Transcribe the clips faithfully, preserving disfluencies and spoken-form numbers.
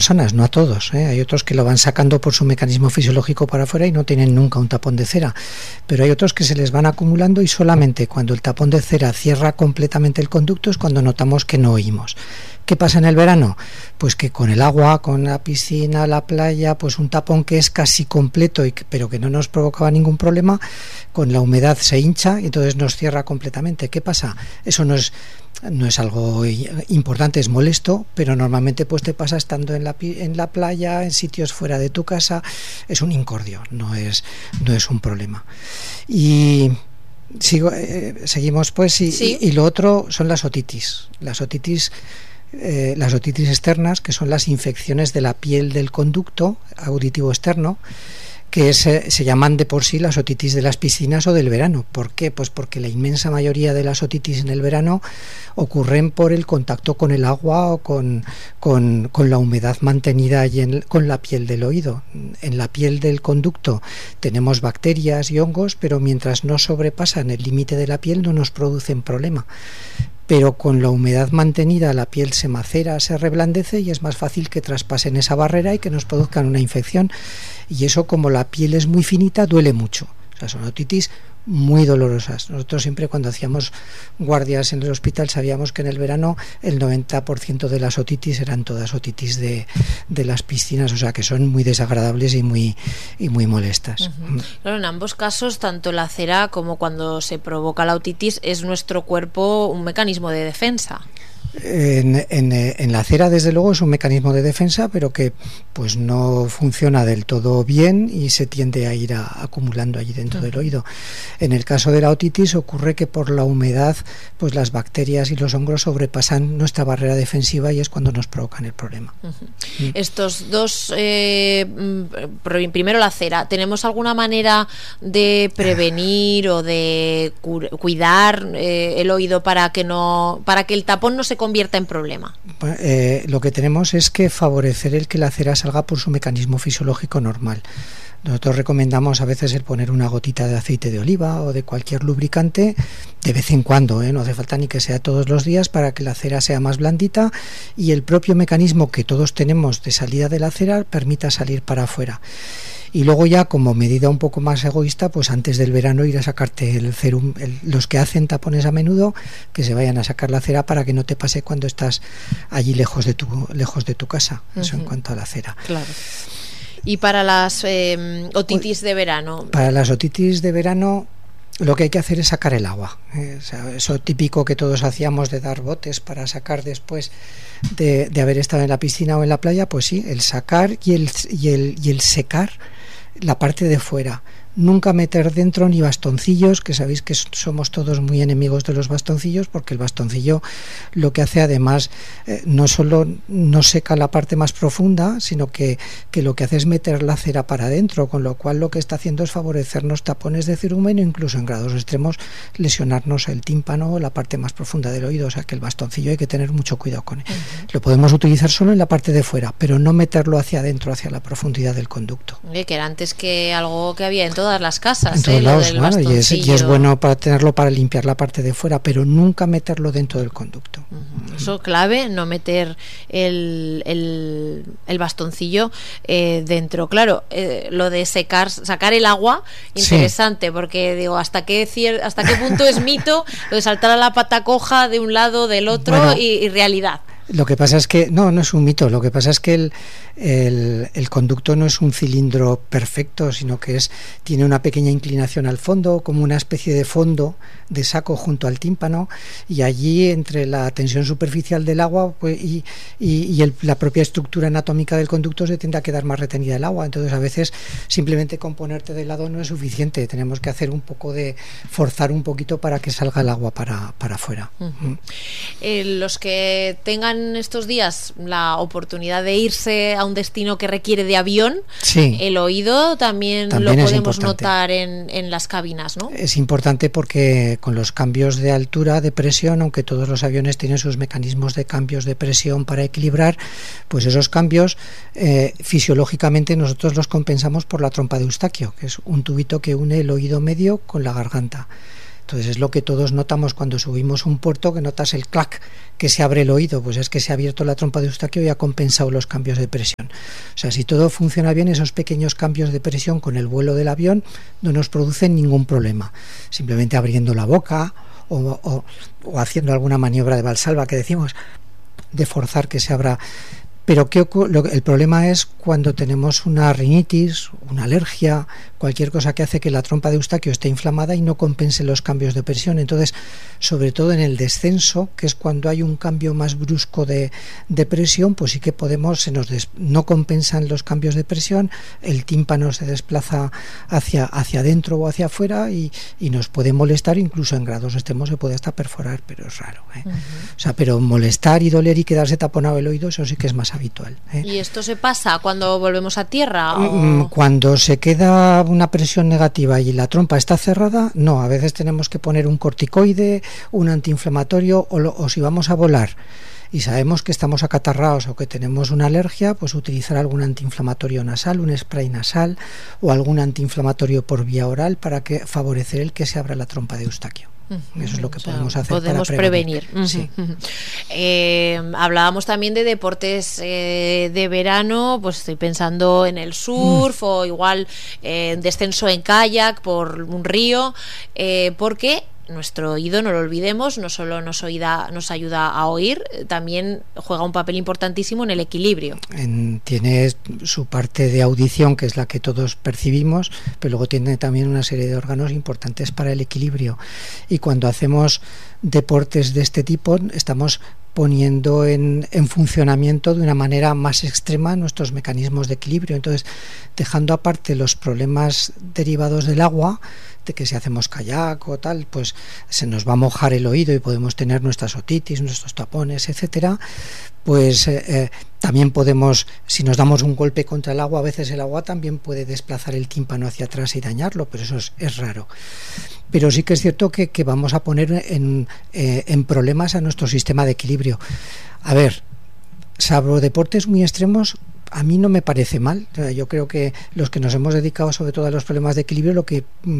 personas, no a todos, ¿eh? Hay otros que lo van sacando por su mecanismo fisiológico para afuera y no tienen nunca un tapón de cera, pero hay otros que se les van acumulando y solamente cuando el tapón de cera cierra completamente el conducto es cuando notamos que no oímos. ¿Qué pasa en el verano? Pues que con el agua, con la piscina, la playa, pues un tapón que es casi completo y que, pero que no nos provocaba ningún problema, con la humedad se hincha y entonces nos cierra completamente. ¿Qué pasa? Eso no es no es algo importante, es molesto, pero normalmente pues te pasa estando en la en la playa, en sitios fuera de tu casa, es un incordio, no es no es un problema. Y sigo eh, seguimos pues y, sí. y, y lo otro son las otitis. Las otitis Eh, las otitis externas, que son las infecciones de la piel del conducto auditivo externo, que es, eh, se llaman de por sí las otitis de las piscinas o del verano. ¿Por qué? Pues porque la inmensa mayoría de las otitis en el verano ocurren por el contacto con el agua o con, con, con la humedad mantenida y en, con la piel del oído. En la piel del conducto tenemos bacterias y hongos, pero mientras no sobrepasan el límite de la piel no nos producen problema. Pero con la humedad mantenida la piel se macera, se reblandece y es más fácil que traspasen esa barrera y que nos produzcan una infección, y eso, como la piel es muy finita, duele mucho. O sea, son otitis muy dolorosas. Nosotros siempre cuando hacíamos guardias en el hospital sabíamos que en el verano el noventa por ciento de las otitis eran todas otitis de, de las piscinas, o sea que son muy desagradables y muy, y muy molestas. Uh-huh. Claro, en ambos casos, tanto la cera como cuando se provoca la otitis, es nuestro cuerpo un mecanismo de defensa. En, en, en la cera, desde luego, es un mecanismo de defensa, pero que pues no funciona del todo bien y se tiende a ir a, acumulando allí dentro uh-huh. del oído. En el caso de la otitis ocurre que por la humedad pues las bacterias y los hongos sobrepasan nuestra barrera defensiva y es cuando nos provocan el problema. Uh-huh. ¿Mm? Estos dos, eh, primero la cera, ¿tenemos alguna manera de prevenir o de cu- cuidar eh, el oído para que no, para que el tapón no se convierta en problema? Eh, lo que tenemos es que favorecer el que la cera salga por su mecanismo fisiológico normal. Nosotros recomendamos a veces el poner una gotita de aceite de oliva o de cualquier lubricante de vez en cuando, ¿eh? No hace falta ni que sea todos los días, para que la cera sea más blandita y el propio mecanismo que todos tenemos de salida de la cera permita salir para afuera. Y luego ya, como medida un poco más egoísta, pues antes del verano ir a sacarte el cerum, el, los que hacen tapones a menudo, que se vayan a sacar la cera para que no te pase cuando estás allí lejos de tu, lejos de tu casa. Uh-huh. Eso en cuanto a la cera. Claro. ¿Y para las eh, otitis de verano? Para las otitis de verano lo que hay que hacer es sacar el agua. Eh, o sea, eso típico que todos hacíamos de dar botes para sacar después de, de haber estado en la piscina o en la playa, pues sí, el sacar y el, y el, y el secar la parte de fuera. Nunca meter dentro ni bastoncillos, que sabéis que somos todos muy enemigos de los bastoncillos, porque el bastoncillo lo que hace además eh, no solo no seca la parte más profunda, sino que, que lo que hace es meter la cera para adentro, con lo cual lo que está haciendo es favorecernos tapones de cerumen o incluso en grados extremos lesionarnos el tímpano o la parte más profunda del oído. O sea que el bastoncillo hay que tener mucho cuidado con él. Uh-huh. Lo podemos utilizar solo en la parte de fuera, pero no meterlo hacia adentro, hacia la profundidad del conducto. Oye, que era antes que algo que había en todo todas las casas, en todos ¿eh? lados, claro, y, es, y es bueno para tenerlo para limpiar la parte de fuera, pero nunca meterlo dentro del conducto. Uh-huh. Eso clave, no meter el, el, el bastoncillo eh, dentro. Claro, eh, lo de secar, sacar el agua, interesante, sí. Porque digo, hasta qué cier- hasta qué punto es mito lo de saltar a la pata coja de un lado, del otro, bueno, y, y realidad. Lo que pasa es que, no, no es un mito, lo que pasa es que el, el, el conducto no es un cilindro perfecto, sino que es tiene una pequeña inclinación al fondo, como una especie de fondo de saco junto al tímpano, y allí entre la tensión superficial del agua pues, y, y, y el, la propia estructura anatómica del conducto se tiende a quedar más retenida el agua. Entonces a veces simplemente con ponerte de lado no es suficiente, tenemos que hacer un poco de forzar un poquito para que salga el agua para, para afuera. Uh-huh. Mm. Eh, los que tengan estos días la oportunidad de irse a un destino que requiere de avión, sí. El oído también, también lo podemos notar en, en las cabinas, ¿no? Es importante porque con los cambios de altura, de presión, aunque todos los aviones tienen sus mecanismos de cambios de presión para equilibrar, pues esos cambios eh, fisiológicamente nosotros los compensamos por la trompa de Eustaquio, que es un tubito que une el oído medio con la garganta. Entonces es lo que todos notamos cuando subimos un puerto, que notas el clac, que se abre el oído, pues es que se ha abierto la trompa de Eustaquio y ha compensado los cambios de presión. O sea, si todo funciona bien, esos pequeños cambios de presión con el vuelo del avión no nos producen ningún problema. Simplemente abriendo la boca o, o, o haciendo alguna maniobra de valsalva que decimos, de forzar que se abra. Pero ¿qué ocurre? El problema es cuando tenemos una rinitis, una alergia, cualquier cosa que hace que la trompa de Eustaquio esté inflamada y no compense los cambios de presión. Entonces, sobre todo en el descenso, que es cuando hay un cambio más brusco de, de presión, pues sí que podemos, se nos des, no compensan los cambios de presión, el tímpano se desplaza hacia, hacia adentro o hacia afuera y, y nos puede molestar, incluso en grados extremos se puede hasta perforar, pero es raro, ¿eh? Uh-huh. O sea, pero molestar y doler y quedarse taponado el oído, eso sí que es más habitual, ¿eh? ¿Y esto se pasa cuando volvemos a tierra? ¿O? Cuando se queda una presión negativa y la trompa está cerrada, no, a veces tenemos que poner un corticoide, un antiinflamatorio, o, lo, o si vamos a volar y sabemos que estamos acatarrados o que tenemos una alergia, pues utilizar algún antiinflamatorio nasal, un spray nasal o algún antiinflamatorio por vía oral para que favorecer el que se abra la trompa de Eustaquio. Uh-huh. Eso es lo que o sea, podemos hacer podemos para prevenir, prevenir. Sí. Uh-huh. eh, hablábamos también de deportes eh, de verano, pues estoy pensando en el surf uh. o igual eh, descenso en kayak por un río, eh, porque nuestro oído, no lo olvidemos, no solo nos, oída, nos ayuda a oír, también juega un papel importantísimo en el equilibrio. En, tiene su parte de audición, que es la que todos percibimos, pero luego tiene también una serie de órganos importantes para el equilibrio. Y cuando hacemos deportes de este tipo, estamos poniendo en, en funcionamiento de una manera más extrema nuestros mecanismos de equilibrio. Entonces, dejando aparte los problemas derivados del agua, de que si hacemos kayak o tal, pues se nos va a mojar el oído y podemos tener nuestras otitis, nuestros tapones, etcétera, pues eh, eh, también podemos, si nos damos un golpe contra el agua, a veces el agua también puede desplazar el tímpano hacia atrás y dañarlo, pero eso es, es raro. Pero sí que es cierto que, que vamos a poner en, eh, en problemas a nuestro sistema de equilibrio. A ver, salvo deportes muy extremos, a mí no me parece mal. Yo creo que los que nos hemos dedicado sobre todo a los problemas de equilibrio, lo que eh,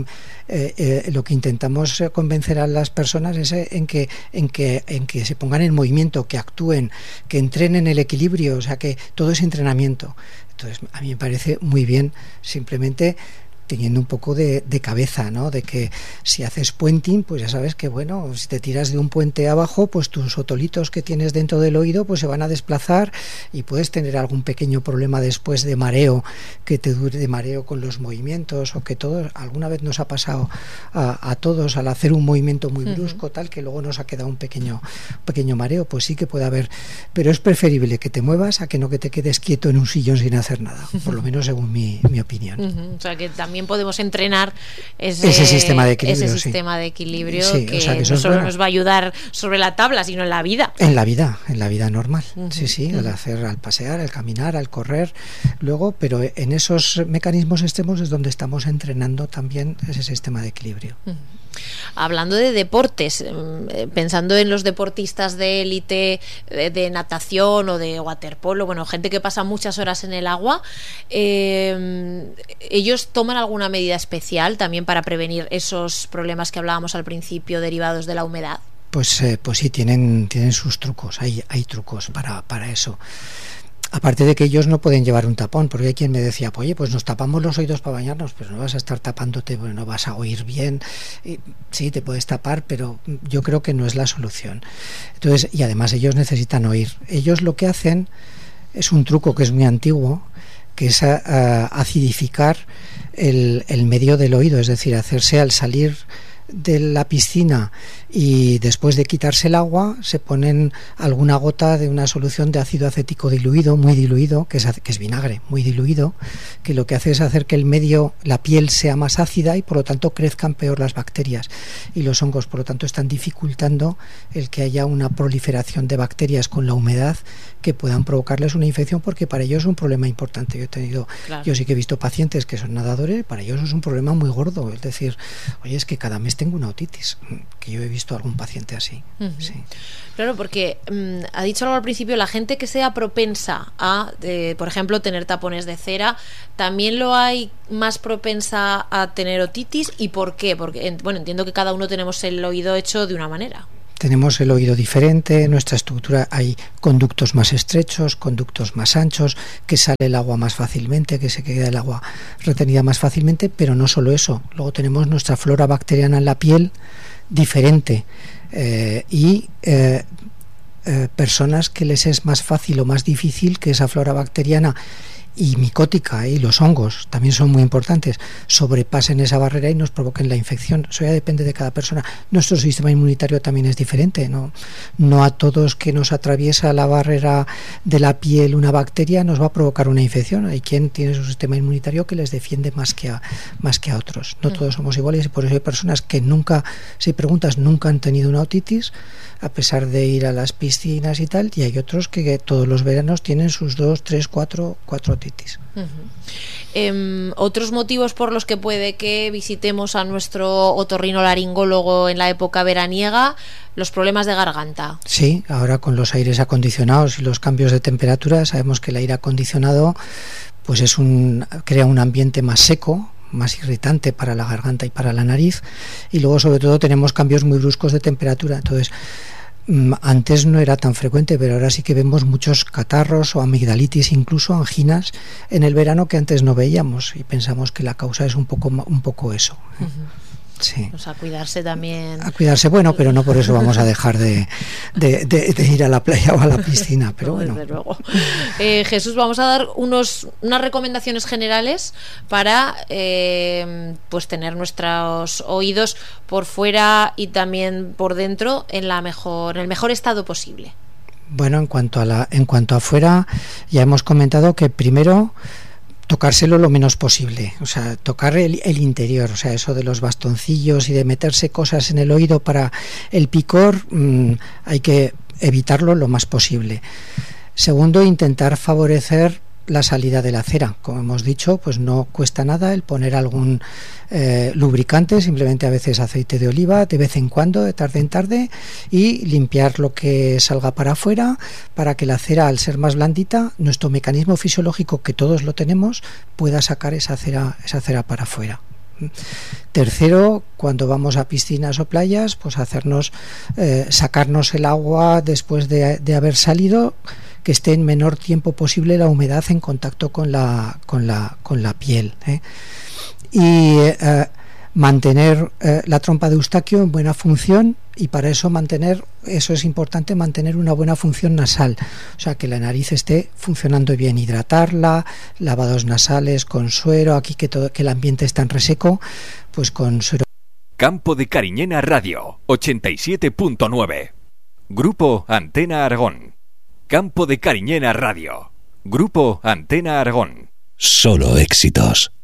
eh, lo que intentamos convencer a las personas es en que en que en que se pongan en movimiento, que actúen, que entrenen el equilibrio, o sea, que todo es entrenamiento. Entonces, a mí me parece muy bien, simplemente teniendo un poco de, de cabeza, ¿no? De que si haces puenting, pues ya sabes que, bueno, si te tiras de un puente abajo, pues tus otolitos que tienes dentro del oído pues se van a desplazar y puedes tener algún pequeño problema después de mareo, que te dure de mareo con los movimientos, o que todo, alguna vez nos ha pasado a, a todos al hacer un movimiento muy brusco, uh-huh. tal, que luego nos ha quedado un pequeño, pequeño mareo, pues sí que puede haber, pero es preferible que te muevas a que no que te quedes quieto en un sillón sin hacer nada, por lo menos según mi, mi opinión. Uh-huh. O sea que también También podemos entrenar ese, ese sistema de equilibrio, ese sistema sí. de equilibrio sí, que, o sea, que no solo bueno. nos va a ayudar sobre la tabla, sino en la vida. En la vida, en la vida normal. Uh-huh. Sí, sí, uh-huh. al hacer, al pasear, al caminar, al correr, luego, pero en esos mecanismos extremos es donde estamos entrenando también ese sistema de equilibrio. Uh-huh. Hablando de deportes, pensando en los deportistas de élite, de, de natación o de waterpolo, bueno, gente que pasa muchas horas en el agua, eh, ¿ellos toman alguna medida especial también para prevenir esos problemas que hablábamos al principio derivados de la humedad? Pues, eh, pues sí, tienen, tienen sus trucos, hay, hay trucos para, para eso. Aparte de que ellos no pueden llevar un tapón, porque hay quien me decía, oye, pues nos tapamos los oídos para bañarnos, pero no vas a estar tapándote, bueno, no vas a oír bien. Y, sí, te puedes tapar, pero yo creo que no es la solución. Entonces, y además ellos necesitan oír. Ellos lo que hacen es un truco que es muy antiguo, que es a, a acidificar el, el medio del oído, es decir, hacerse al salir de la piscina y después de quitarse el agua se ponen alguna gota de una solución de ácido acético diluido, muy diluido, que es, que es vinagre, muy diluido, que lo que hace es hacer que el medio, la piel sea más ácida y por lo tanto crezcan peor las bacterias y los hongos, por lo tanto están dificultando el que haya una proliferación de bacterias con la humedad que puedan provocarles una infección, porque para ellos es un problema importante. Yo he tenido, claro. yo sí que he visto pacientes que son nadadores, para ellos es un problema muy gordo, es decir, oye, es que cada mes veces tengo una otitis, que yo he visto a algún paciente así. Uh-huh. Sí. Claro, porque um, ha dicho algo al principio, la gente que sea propensa a, eh, por ejemplo, tener tapones de cera, ¿también lo hay más propensa a tener otitis? ¿Y por qué? Porque, bueno, entiendo que cada uno tenemos el oído hecho de una manera. Tenemos el oído diferente, nuestra estructura, hay conductos más estrechos, conductos más anchos, que sale el agua más fácilmente, que se queda el agua retenida más fácilmente, pero no solo eso, luego tenemos nuestra flora bacteriana en la piel diferente eh, y eh, eh, personas que les es más fácil o más difícil que esa flora bacteriana y micótica y los hongos también son muy importantes, sobrepasen esa barrera y nos provoquen la infección. Eso ya depende de cada persona. Nuestro sistema inmunitario también es diferente, no, no a todos que nos atraviesa la barrera de la piel una bacteria nos va a provocar una infección. Hay quien tiene su sistema inmunitario que les defiende más que a, más que a otros. No todos somos iguales y por eso hay personas que nunca, si preguntas, nunca han tenido una otitis a pesar de ir a las piscinas y tal, y hay otros que, que todos los veranos tienen sus dos, tres, cuatro, cuatro otitis. Uh-huh. Eh, otros motivos por los que puede que visitemos a nuestro otorrinolaringólogo en la época veraniega, los problemas de garganta. Sí, ahora con los aires acondicionados y los cambios de temperatura, sabemos que el aire acondicionado pues es un crea un ambiente más seco, más irritante para la garganta y para la nariz, y luego sobre todo tenemos cambios muy bruscos de temperatura. Entonces antes no era tan frecuente, pero ahora sí que vemos muchos catarros o amigdalitis, incluso anginas en el verano que antes no veíamos, y pensamos que la causa es un poco un poco eso. Uh-huh. Sí. Pues a cuidarse también. A cuidarse, bueno, pero no por eso vamos a dejar de, de, de, de ir a la playa o a la piscina, pero no, bueno. Desde luego. Eh, Jesús, vamos a dar unos unas recomendaciones generales para eh, pues tener nuestros oídos por fuera y también por dentro en la mejor, en el mejor estado posible. Bueno, en cuanto a la, en cuanto a afuera, ya hemos comentado que primero tocárselo lo menos posible, o sea, tocar el, el interior, o sea, eso de los bastoncillos y de meterse cosas en el oído para el picor, mmm, hay que evitarlo lo más posible. Segundo, intentar favorecer la salida de la cera. Como hemos dicho, pues no cuesta nada el poner algún eh, lubricante, simplemente a veces aceite de oliva, de vez en cuando, de tarde en tarde, y limpiar lo que salga para afuera, para que la cera, al ser más blandita, nuestro mecanismo fisiológico, que todos lo tenemos, pueda sacar esa cera, esa cera para afuera. Tercero, cuando vamos a piscinas o playas, pues hacernos eh, sacarnos el agua después de, de haber salido, que esté en menor tiempo posible la humedad en contacto con la con la con la piel, ¿eh? Y eh, mantener eh, la trompa de Eustaquio en buena función, y para eso mantener eso es importante, mantener una buena función nasal, o sea, que la nariz esté funcionando bien, hidratarla, lavados nasales con suero, aquí que todo que el ambiente está en reseco, pues con suero. Campo de Cariñena Radio ochenta y siete punto nueve. Grupo Antena Aragón. Campo de Cariñena Radio. Grupo Antena Aragón. Solo éxitos.